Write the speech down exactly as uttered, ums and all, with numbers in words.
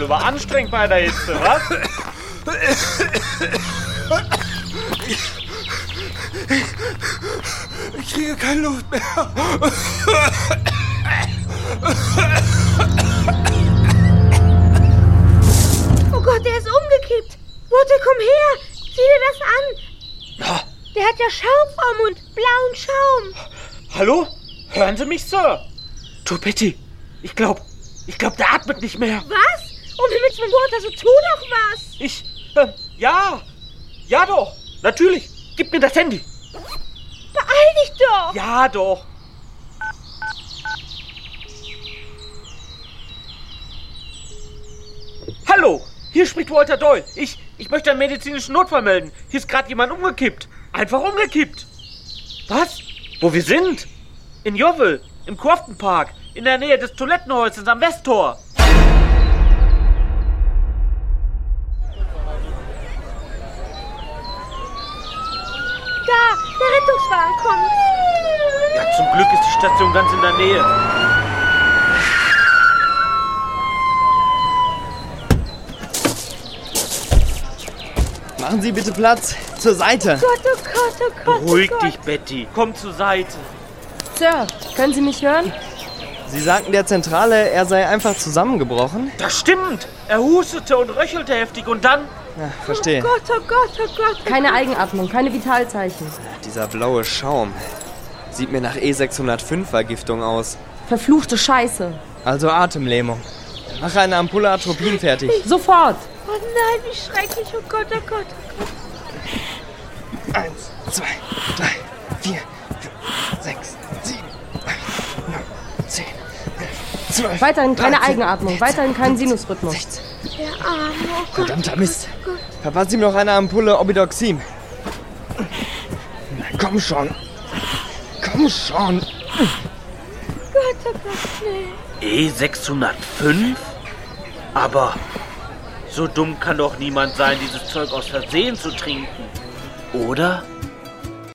überanstrengt bei der Hitze, was? Ich kriege keine Luft mehr. Oh Gott, der ist umgekippt. Wotte, komm her. Sieh dir das an. Ja. Der hat ja Schaum vom Mund. Blauen Schaum. Hallo? Hören Sie mich, Sir? Du, Betty, ich glaub, ich glaub, der atmet nicht mehr. Was? Um Himmels Willen, Wotte, also tu doch was. Ich, äh, ja. Ja doch, natürlich. Gib mir das Handy. Beeil dich doch. Ja doch. Hallo, hier spricht Walter Doyle. Ich, ich möchte einen medizinischen Notfall melden. Hier ist gerade jemand umgekippt. Einfach umgekippt. Was? Wo wir sind? In Yeovil, im Crofton Park, in der Nähe des Toilettenhäuschens am Westtor. Da, der Rettungswagen kommt. Ja, zum Glück ist die Station ganz in der Nähe. Machen Sie bitte Platz. Zur Seite. Gott, oh Gott, oh Gott, Beruhig oh Gott. dich, Betty. Komm zur Seite. Sir, können Sie mich hören? Sie sagten der Zentrale, er sei einfach zusammengebrochen. Das stimmt. Er hustete und röchelte heftig und dann... Ja, verstehe. Oh Gott, oh Gott, oh Gott. Oh Keine Gott. Eigenatmung, keine Vitalzeichen. Dieser blaue Schaum. Sieht mir nach E sechshundertfünf Vergiftung aus. Verfluchte Scheiße. Also Atemlähmung. Mach eine Ampulle Atropin fertig. Sofort. Oh nein, wie schrecklich, oh Gott, oh Gott, oh Gott. Eins, zwei, drei, vier, fünf, sechs, sieben, acht, neun, zehn, elf, zwölf. Weiterhin keine dreizehn, Eigenatmung, weiterhin keinen Sinusrhythmus. sechzehn. Der Arme, oh Gott. Verdammter Mist. Oh Gott. Verpassen Sie mir noch eine Ampulle Obidoxin. Na, komm schon. Komm schon. Gott, oh Gott, nee. E sechshundertfünf? Aber so dumm kann doch niemand sein, dieses Zeug aus Versehen zu trinken. Oder?